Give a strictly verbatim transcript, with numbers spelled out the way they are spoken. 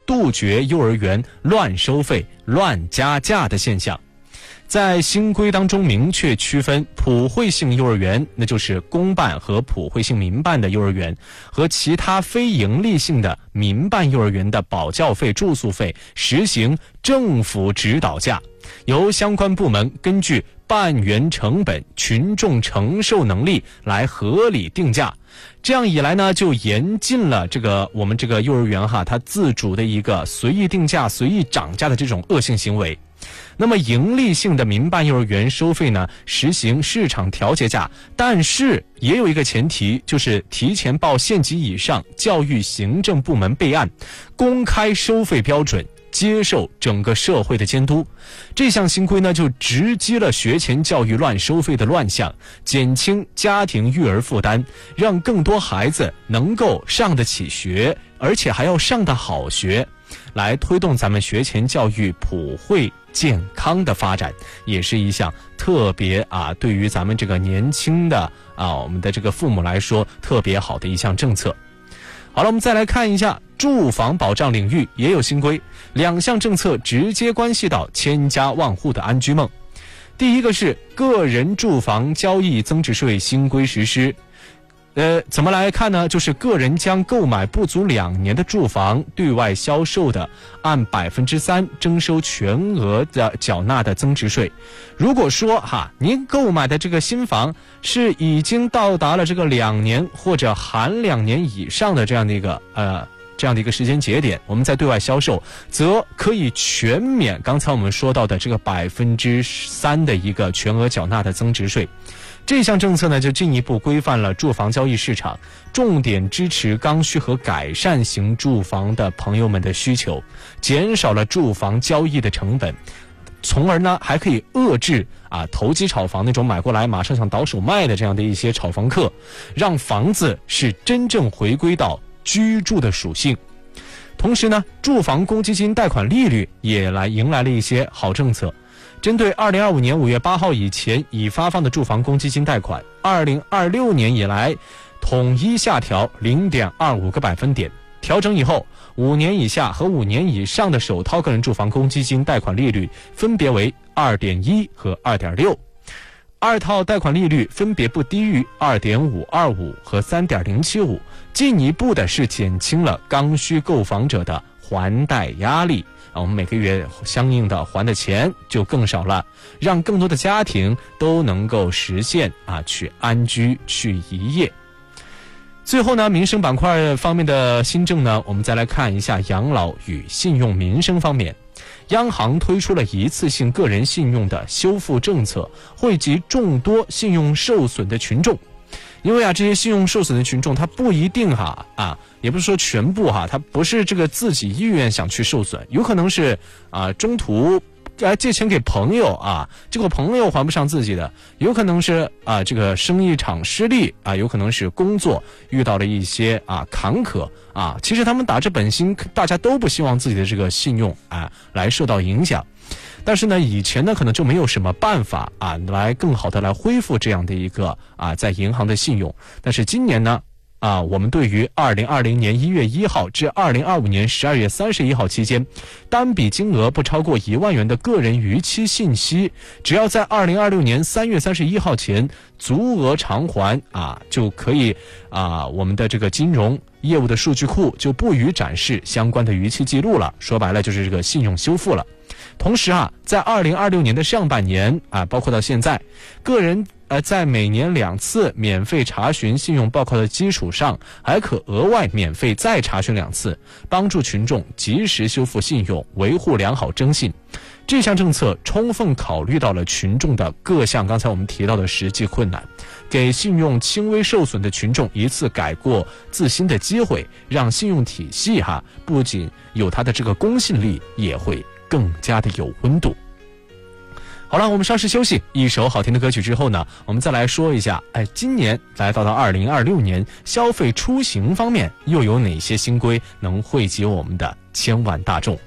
杜绝幼儿园乱收费、乱加价的现象。在新规当中明确区分普惠性幼儿园，那就是公办和普惠性民办的幼儿园，和其他非营利性的民办幼儿园的保教费、住宿费实行政府指导价，由相关部门根据办园成本、群众承受能力来合理定价。这样一来呢，就严禁了这个我们这个幼儿园哈，它自主的一个随意定价、随意涨价的这种恶性行为。那么盈利性的民办幼儿园收费呢，实行市场调节价，但是也有一个前提，就是提前报县级以上教育行政部门备案，公开收费标准，接受整个社会的监督。这项新规呢，就直击了学前教育乱收费的乱象，减轻家庭育儿负担，让更多孩子能够上得起学，而且还要上得好学，来推动咱们学前教育普惠健康的发展，也是一项特别啊，对于咱们这个年轻的啊，我们的这个父母来说特别好的一项政策。好了，我们再来看一下住房保障领域也有新规，两项政策直接关系到千家万户的安居梦。第一个是个人住房交易增值税新规实施。呃，怎么来看呢？就是个人将购买不足两年的住房对外销售的，按百分之三征收全额的缴纳的增值税。如果说哈，您购买的这个新房是已经到达了这个两年或者含两年以上的这样的一个呃这样的一个时间节点，我们在对外销售，则可以全免刚才我们说到的这个百分之三的一个全额缴纳的增值税。这项政策呢，就进一步规范了住房交易市场，重点支持刚需和改善型住房的朋友们的需求，减少了住房交易的成本，从而呢还可以遏制啊投机炒房那种买过来马上想倒手卖的这样的一些炒房客，让房子是真正回归到居住的属性。同时呢，住房公积金贷款利率也来迎来了一些好政策。针对二零二五年五月八号以前已发放的住房公积金贷款，二零二六年以来统一下调 零点二五 个百分点。调整以后，五年以下和五年以上的首套个人住房公积金贷款利率分别为 二点一 和 二点六， 二套贷款利率分别不低于 二点五二五 和 三点零七五， 进一步的是减轻了刚需购房者的还贷压力。我们每个月相应的还的钱就更少了，让更多的家庭都能够实现啊去安居去一业。最后呢，民生板块方面的新政呢，我们再来看一下养老与信用民生方面。央行推出了一次性个人信用的修复政策，惠及众多信用受损的群众。因为啊，这些信用受损的群众，他不一定哈啊，也不是说全部哈，他不是这个自己意愿想去受损，有可能是啊中途啊借钱给朋友啊，结果朋友还不上自己的，有可能是啊这个生意场失利啊，有可能是工作遇到了一些啊坎坷啊，其实他们打着本心，大家都不希望自己的这个信用啊来受到影响。但是呢，以前呢可能就没有什么办法啊，来更好的来恢复这样的一个啊在银行的信用。但是今年呢，啊，我们对于二零二零年一月一号至二零二五年十二月三十一号期间，单笔金额不超过一万元的个人逾期信息，只要在二零二六年三月三十一号前足额偿还啊，就可以啊，我们的这个金融业务的数据库就不予展示相关的逾期记录了。说白了就是这个信用修复了。同时啊，在二零二六年的上半年啊，包括到现在，个人呃在每年两次免费查询信用报告的基础上，还可额外免费再查询两次，帮助群众及时修复信用，维护良好征信。这项政策充分考虑到了群众的各项刚才我们提到的实际困难，给信用轻微受损的群众一次改过自新的机会，让信用体系哈不仅有它的这个公信力，也会更加的有温度。好了，我们稍事休息，一首好听的歌曲之后呢，我们再来说一下，哎，今年来到了二零二六年，消费出行方面又有哪些新规能惠及我们的千万大众？